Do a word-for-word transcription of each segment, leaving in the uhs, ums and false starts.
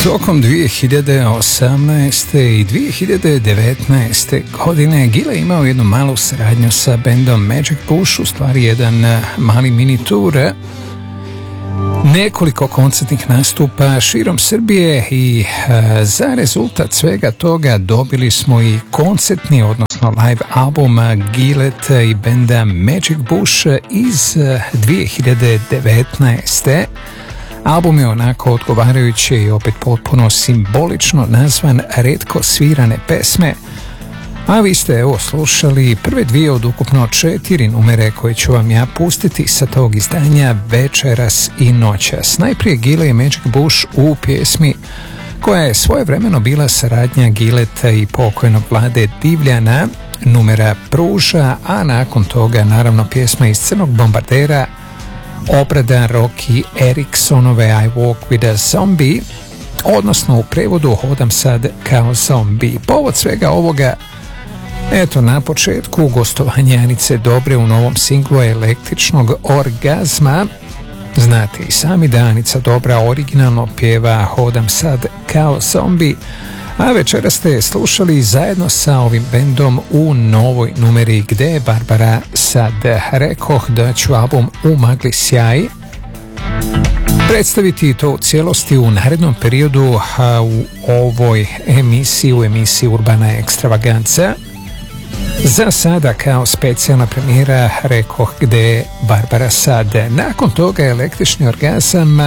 Tokom dvije hiljade osamnaeste i dvije hiljade devetnaeste godine Gile je imao jednu malu saradnju sa bendom Magic Bush, u stvari jedan mali mini tur, nekoliko koncertnih nastupa širom Srbije i e, za rezultat svega toga dobili smo i koncertni, odnosno live album Gileta i benda Magic Bush iz dvije hiljade devetnaeste. Album je onako odgovarajuće i opet potpuno simbolično nazvan Retko svirane pesme, a vi ste evo slušali prve dvije od ukupno četiri numere koje ću vam ja pustiti sa tog izdanja večeras i noćas. Najprije Gile i Magic Bush u pjesmi koja je svojevremeno bila saradnja Gileta i pokojnog Vlade Divljana, numera Pruža, a nakon toga naravno pjesma iz Crnog bombardera, obrada Rocky Ericksonove I Walk with a Zombie, odnosno u prevodu Hodam sad kao zombi. Povod svega ovoga, eto na početku gostovanja Anice Dobre u novom singlu Električnog orgazma. Znate i sami da Anica Dobra originalno pjeva Hodam sad kao zombi, a večera ste slušali zajedno sa ovim bendom u novoj numeri gde je Barbara sad. Rekoh da ću album U magli sjaji predstaviti to u cijelosti u narednom periodu, a u ovoj emisiji, u emisiji Urbana ekstravaganca. Za sada kao specijalna premijera rekoh gde je Barbara sad. Nakon toga Električni orgazam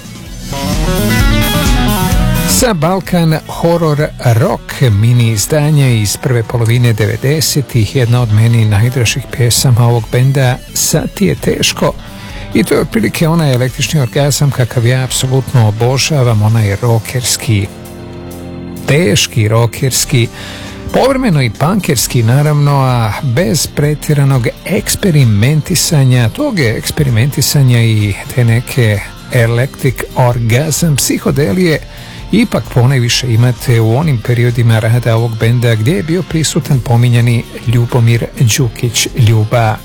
sa Balkan Horror Rock mini izdanja iz prve polovine devedesetih, jedna od meni najdražih pjesama ovog benda, Sad ti je teško. I to je otprilike onaj Električni orgazam kakav ja apsolutno obožavam, onaj rockerski, teški rockerski, povremeno i punkerski naravno, a bez pretjeranog eksperimentisanja, tog eksperimentisanja i te neke electric orgazam psihodelije ipak ponajviše imate u onim periodima rada ovog benda gdje je bio prisutan pominjani Ljubomir Đukić Ljuba.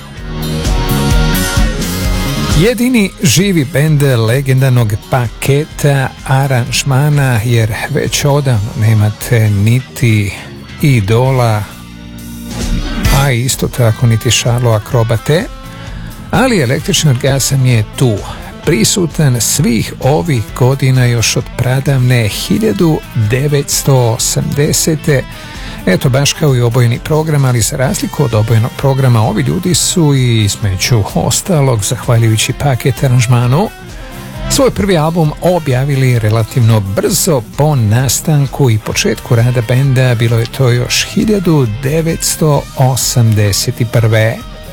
Jedini živi bend legendarnog paketa aranžmana, jer već odavno nemate niti Idola, a isto tako niti Šarlo Akrobate, ali Električni orgazam je tu, prisutan svih ovih godina još od pradavne hiljadu devetsto osamdesete. Eto, baš kao i obojeni program, ali za razliku od obojenog programa ovi ljudi su i između ostalog, zahvaljujući paket aranžmanu, svoj prvi album objavili relativno brzo po nastanku i početku rada benda, bilo je to još hiljadu devetsto osamdeset prve.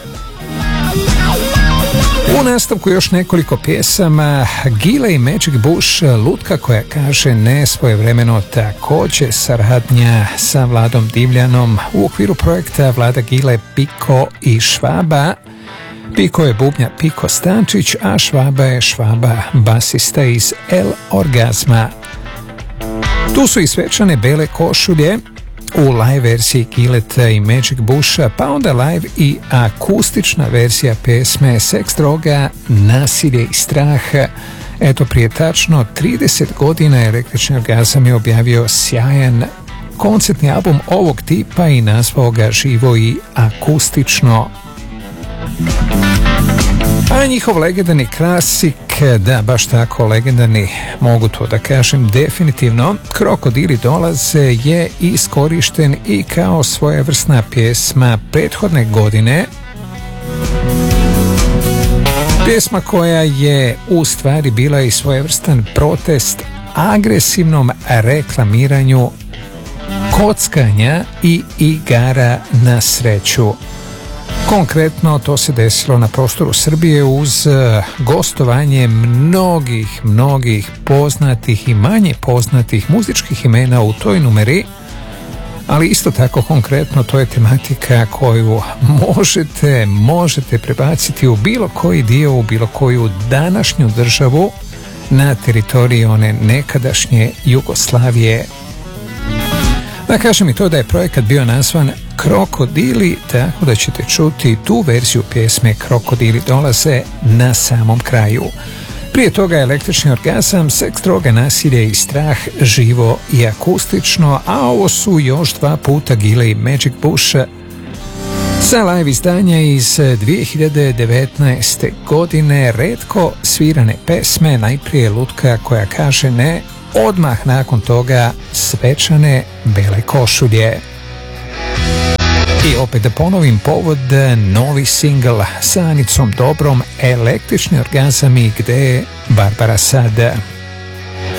U nastavku još nekoliko pjesama Gile i Magic Bush, Lutka koja kaže ne, svojevremeno također saradnja sa Vladom Divljanom u okviru projekta Vlada Gile, Piko i Švaba. Piko je bubnjar Piko Stančić, a Švaba je Švaba, basista iz El Orgazma. Tu su i svečane bele košulje u live verziji Gileta i Magic Busha, pa onda live i akustična verzija pesme Seks, droga, nasilje i strah. Eto, prije tačno trideset godina Električni orgazam je objavio sjajan koncertni album ovog tipa i nazvao ga živo i akustično. A njihov legendarni klasik, da baš tako legendarni, mogu to da kažem definitivno, Krokodili dolaze, je iskorišten i kao svojevrsna pjesma prethodne godine. Pjesma koja je u stvari bila i svojevrstan protest agresivnom reklamiranju kockanja i igara na sreću. Konkretno to se desilo na prostoru Srbije uz gostovanje mnogih, mnogih poznatih i manje poznatih muzičkih imena u toj numeri, ali isto tako konkretno to je tematika koju možete, možete prebaciti u bilo koji dio, u bilo koju današnju državu na teritoriji one nekadašnje Jugoslavije. Da kažem i to da je projekat bio nazvan Krokodili, tako da ćete čuti tu verziju pjesme Krokodili dolaze na samom kraju. Prije toga električni orgazam, seks, droga, nasilje i strah, živo i akustično, a ovo su još dva puta Gile i Magic Bush sa live izdanja iz dvije hiljade devetnaeste. godine, retko svirane pesme, najprije Lutka koja kaže ne, odmah nakon toga svečane bele košulje. I opet da ponovim povod, novi singl sa Anicom Dobrom, električni orgazami, gde je Barbara sada.